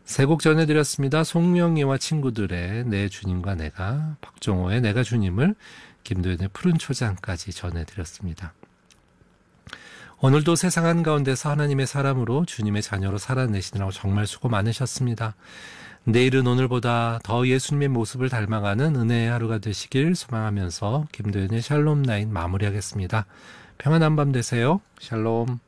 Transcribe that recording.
세 곡 전해드렸습니다. 송명희와 친구들의 내 주님과 내가, 박종호의 내가 주님을, 김도현의 푸른 초장까지 전해드렸습니다. 오늘도 세상 한가운데서 하나님의 사람으로 주님의 자녀로 살아내시느라고 정말 수고 많으셨습니다. 내일은 오늘보다 더 예수님의 모습을 닮아가는 은혜의 하루가 되시길 소망하면서 김도현의 샬롬 나인 마무리하겠습니다. 평안한 밤 되세요. 샬롬.